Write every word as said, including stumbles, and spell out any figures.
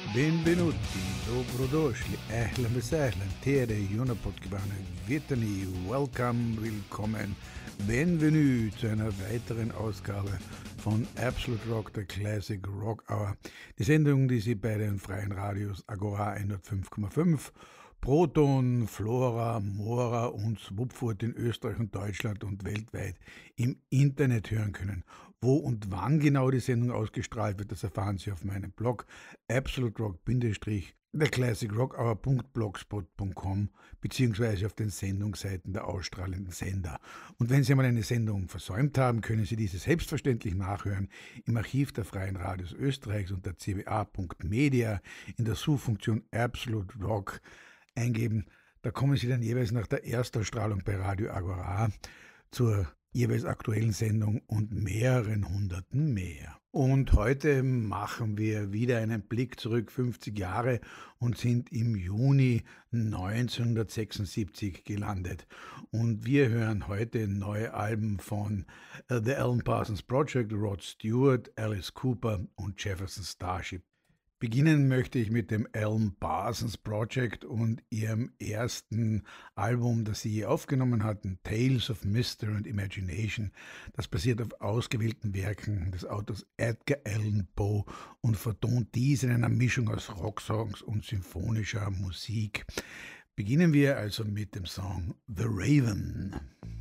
Benvenuti, dobrodošli, ahlan besahlan, tere, Junapodgebane, Vitani, welcome, willkommen, bienvenue zu einer weiteren Ausgabe von Absolute Rock, der Classic Rock Hour. Die Sendung, die Sie bei den freien Radios Agora hundertfünf Komma fünf, Proton, Flora, Mora und Swupfurt in Österreich und Deutschland und weltweit im Internet hören können. Wo und wann genau die Sendung ausgestrahlt wird, das erfahren Sie auf meinem Blog absoluterock-der-classic-rock-hour punkt blogspot punkt com beziehungsweise auf den Sendungsseiten der ausstrahlenden Sender. Und wenn Sie einmal eine Sendung versäumt haben, können Sie diese selbstverständlich nachhören im Archiv der Freien Radios Österreichs unter c b a punkt media in der Suchfunktion Absolute Rock eingeben. Da kommen Sie dann jeweils nach der Erstausstrahlung bei Radio Agora zur jeweils aktuellen Sendung und mehreren Hunderten mehr. Und heute machen wir wieder einen Blick zurück fünfzig Jahre und sind im Juni neunzehnhundertsechsundsiebzig gelandet. Und wir hören heute neue Alben von uh, The Alan Parsons Project, Rod Stewart, Alice Cooper und Jefferson Starship. Beginnen möchte ich mit dem Alan Parsons Project und ihrem ersten Album, das sie je aufgenommen hatten, Tales of Mystery and Imagination. Das basiert auf ausgewählten Werken des Autors Edgar Allan Poe und vertont dies in einer Mischung aus Rocksongs und symphonischer Musik. Beginnen wir also mit dem Song The Raven.